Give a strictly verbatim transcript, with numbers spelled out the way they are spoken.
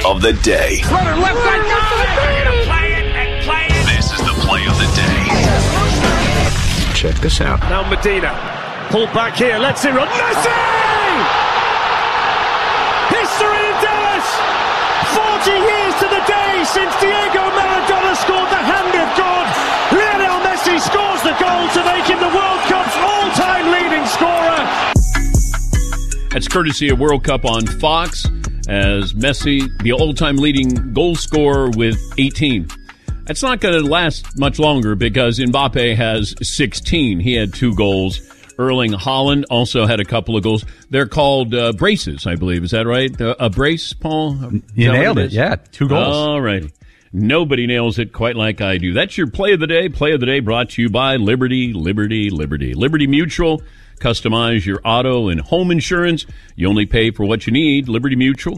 of the day. Runner left side, go! They're going to play it and play it. This is the play of the day. Check this out. Now Medina, pulled back here, lets it run. Messi! History in Dallas! forty years to the day since Diego Maradona scored the hand of God. Lionel Messi scores the goal to make him the World Cup's all-time leading scorer. That's courtesy of World Cup on Fox, as Messi, the all-time leading goal scorer with eighteen. That's not going to last much longer because Mbappe has sixteen. He had two goals. Erling Haaland also had a couple of goals. They're called uh, braces, I believe. Is that right? Uh, a brace, Paul? You nailed it. it. Yeah, two goals. All righty. Nobody nails it quite like I do. That's your play of the day. Play of the day brought to you by Liberty, Liberty, Liberty. Liberty Mutual. Customize your auto and home insurance. You only pay for what you need. Liberty Mutual.